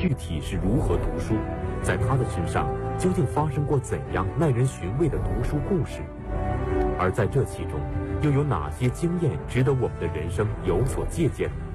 具体是如何读书，在他的身上究竟发生过怎样耐人寻味的读书故事，而在这其中又有哪些经验值得我们的人生有所借鉴呢？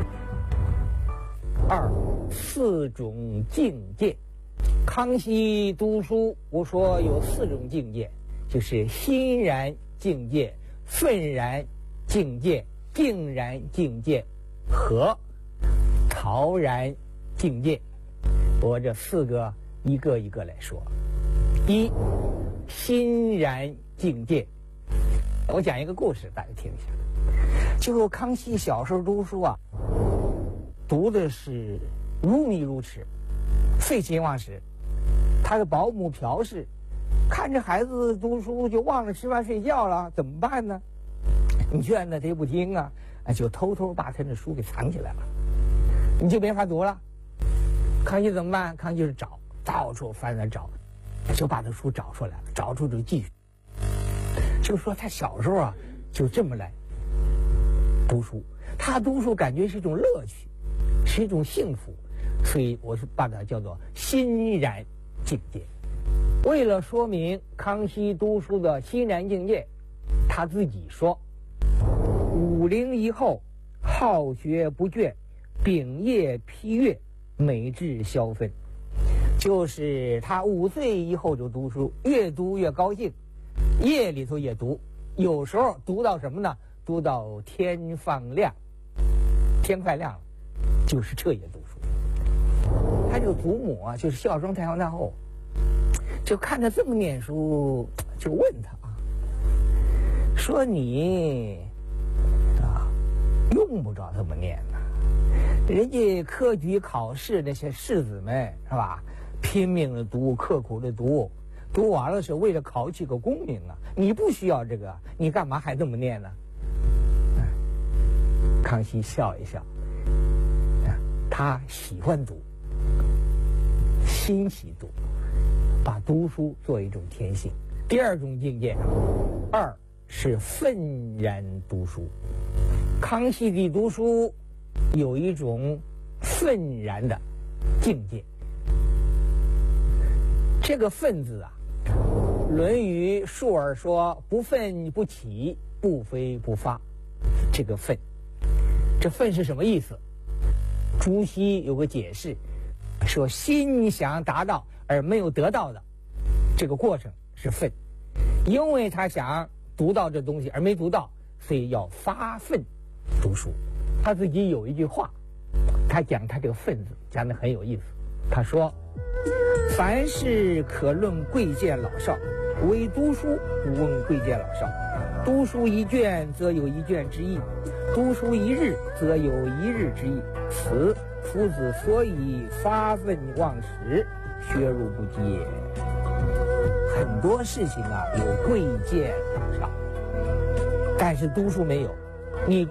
四种境界。康熙读书，我说有4种境界，就是欣然境界、愤然境界、静然境界和陶然境界。我这4个一个一个来说。一，欣然境界。我讲一个故事，大家听一下。就康熙小时候读书啊，读的是如迷如痴，废寝忘食。他的保姆朴氏看着孩子读书就忘了吃饭睡觉了，怎么办呢？你劝他他也不听啊，就偷偷把他的书给藏起来了，你就没法读了。康熙怎么办？康熙是找，到处翻着找，就把他书找出来了，找出就继续。就说他小时候啊就这么来读书，他读书感觉是一种乐趣，是一种幸福，所以我是把它叫做欣然境界。为了说明康熙读书的欣然境界，他自己说：“50以后，好学不倦，秉业批阅，每至消分。”就是他5岁以后就读书，越读越高兴，夜里头也读，有时候读到什么呢？读到天放亮，天快亮了，就是彻夜读书。他这个祖母啊，就是孝庄太皇太后，就看他这么念书，就问他啊，说你用不着这么念呐，人家科举考试那些士子们是吧，拼命的读，刻苦的读，读完了是为了考取个功名啊，你不需要这个，你干嘛还这么念呢？康熙笑一笑，他喜欢读，欣喜读，把读书作为一种天性。第2种境界，2是愤然读书。康熙的读书有一种愤然的境界。这个愤字啊，《论语·述而》说：“不愤不启，不飞不发。”这个愤，这愤是什么意思？朱熹有个解释，说心想达到而没有得到的这个过程是愤，因为他想读到这东西而没读到，所以要发愤读书。他自己有一句话，他讲他这个愤字讲得很有意思。他说：“凡事可论贵贱老少，唯读书不问贵贱老少。读书一卷，则有一卷之意；读书一日，则有一日之意。此夫子所以发愤忘食，学如不及也。”很多事情啊，有贵贱老少，但是读书没有。你